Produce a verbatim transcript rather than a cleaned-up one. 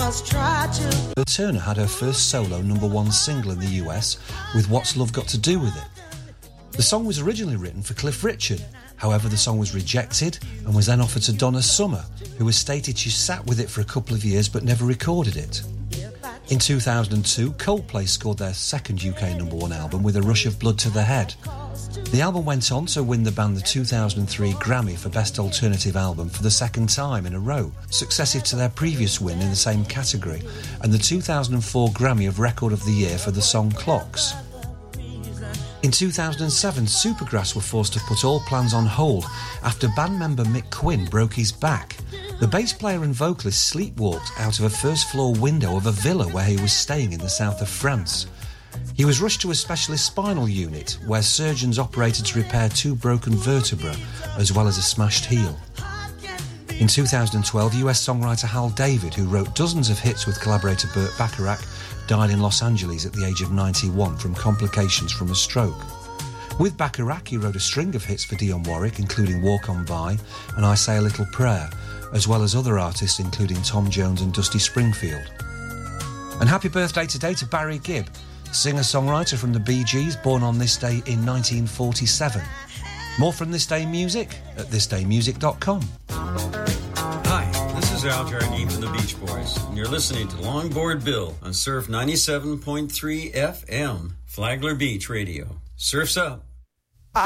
Turner had her first solo number one single in the U S with What's Love Got to Do With It. The song was originally written for Cliff Richard. However, the song was rejected and was then offered to Donna Summer, who has stated she sat with it for a couple of years but never recorded it. In two thousand two, Coldplay scored their second U K number one album with A Rush of Blood to the Head. The album went on to win the band the two thousand three Grammy for Best Alternative Album for the second time in a row, successive to their previous win in the same category, and the two thousand four Grammy of Record of the Year for the song Clocks. In two thousand seven, Supergrass were forced to put all plans on hold after band member Mick Quinn broke his back. The bass player and vocalist sleepwalked out of a first-floor window of a villa where he was staying in the south of France. He was rushed to a specialist spinal unit where surgeons operated to repair two broken vertebrae as well as a smashed heel. In two thousand twelve, U S songwriter Hal David, who wrote dozens of hits with collaborator Burt Bacharach, died in Los Angeles at the age of ninety-one from complications from a stroke. With Bacharach, he wrote a string of hits for Dionne Warwick, including Walk On By and I Say a Little Prayer, as well as other artists including Tom Jones and Dusty Springfield. And happy birthday today to Barry Gibb, singer-songwriter from the Bee Gees, born on this day in nineteen forty-seven. More from This Day Music at this day music dot com. Hi, this is Al Jardine from the Beach Boys, and you're listening to Longboard Bill on Surf ninety-seven point three F M, Flagler Beach Radio. Surf's up.